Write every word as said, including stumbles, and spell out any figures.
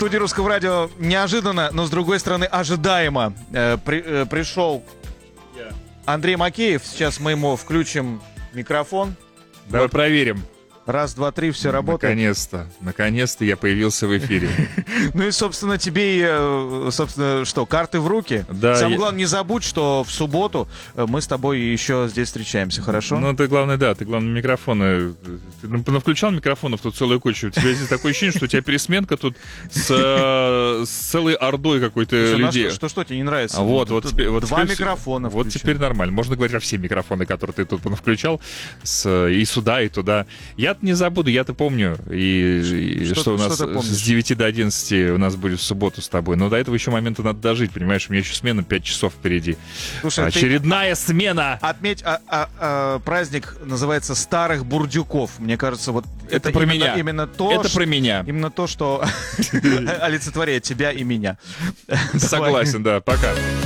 студии Русского радио неожиданно, но с другой стороны ожидаемо э, при, э, пришел Андрей Макеев. Сейчас мы ему включим микрофон. Давай вот. Проверим. Раз, два, три, все работает. Наконец-то, наконец-то я появился в эфире. Ну и, собственно, тебе, собственно, что, карты в руки? Да. Самое главное, не забудь, что в субботу мы с тобой еще здесь встречаемся, хорошо? Ну, ты, главное, да, ты, главное, микрофоны... Ты включал микрофонов тут целую кучу. У тебя здесь такое ощущение, что у тебя пересменка тут с, с целой ордой какой-то людей. Что, что тебе не нравится? А вот, вот, теперь, вот Два теперь, микрофона Вот включены. теперь нормально. Можно говорить о все микрофоны, которые ты тут включал, с, и сюда, и туда. Я не забуду, я-то помню, и, и что, что у нас что с девяти до одиннадцати у нас будет в субботу с тобой. Но до этого еще момента надо дожить, понимаешь, у меня еще смена пять часов впереди. Слушай, очередная смена! Отметь, а, а, а, праздник называется Старых Бурдюков. Мне кажется, вот это, это про именно, меня. именно то, это что, про меня. Именно то, что олицетворяет тебя и меня. Согласен, да, пока.